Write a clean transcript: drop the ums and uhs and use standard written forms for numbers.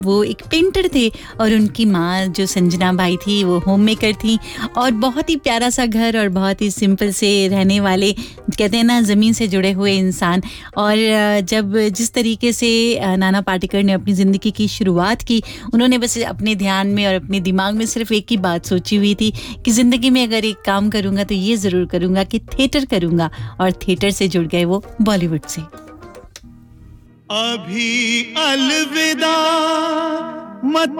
वो एक पेंटर थे और उनकी माँ जो संजना बाई थी वो होम मेकर थी और बहुत ही प्यारा सा घर और बहुत ही सिंपल से रहने वाले, कहते हैं ना, ज़मीन से जुड़े हुए इंसान। और जब जिस तरीके से नाना पाटेकर ने अपनी ज़िंदगी की शुरुआत की, उन्होंने बस अपने ध्यान में और अपने दिमाग में सिर्फ एक ही बात सोची हुई थी कि ज़िंदगी में अगर एक काम करूँगा तो ये ज़रूर करूँगा कि थिएटर करूँगा, और थिएटर से जुड़ गए वो बॉलीवुड से। अभी अलविदा मत